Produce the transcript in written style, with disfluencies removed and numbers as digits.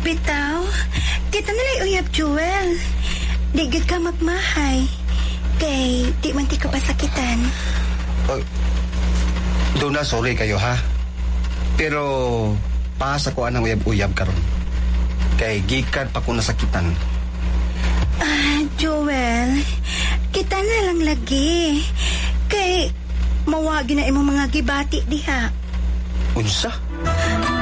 Bitaw, kita nalay uyab, Jewel. Di gid ka magmahay. Kay di man ti ka pasakitan. Oy, doon na, sorry kayo ha. Pero paasa ko anang uyab-uyab karon. Kay gikan pa ko nasakitan. Joel, kita na lang lagi. Kay mawagi na imong mga gibati diha. Unsa?